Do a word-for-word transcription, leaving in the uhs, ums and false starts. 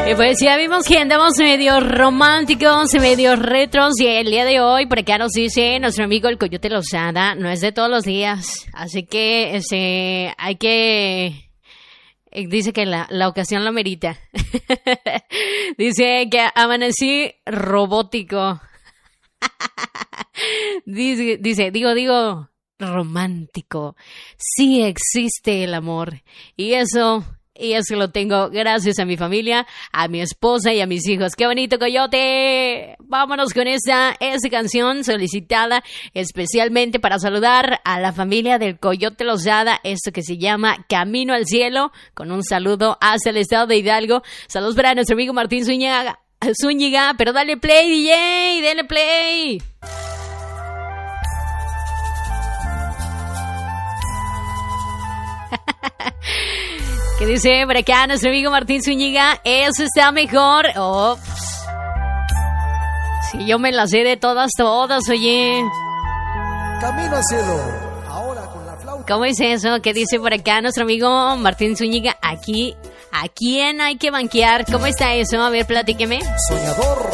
Y pues ya vimos que andamos medio románticos, medio retros. Y el día de hoy, por acá nos dice nuestro amigo el Coyote Lozada, no es de todos los días. Así que este, hay que... Dice que la, la ocasión lo merita. Dice que amanecí robótico. Dice, dice, digo, digo, romántico. Sí existe el amor. Y eso, y eso lo tengo gracias a mi familia, a mi esposa y a mis hijos. ¡Qué bonito, Coyote! Vámonos con esta, esta canción solicitada especialmente para saludar a la familia del Coyote Lozada. Esto que se llama Camino al Cielo, con un saludo hasta el estado de Hidalgo. Saludos para nuestro amigo Martín Zúñiga. Zúñiga, pero dale play, D J, dale play. ¿Qué dice por acá nuestro amigo Martín Zúñiga? Eso está mejor. Oh, pues, si yo me la sé de todas, todas, oye. Camino al cielo, ahora con la flauta. ¿Cómo es eso? ¿Qué dice por acá nuestro amigo Martín Zúñiga? Aquí, ¿a quién hay que banquear? ¿Cómo está eso? A ver, platíqueme. Soñador.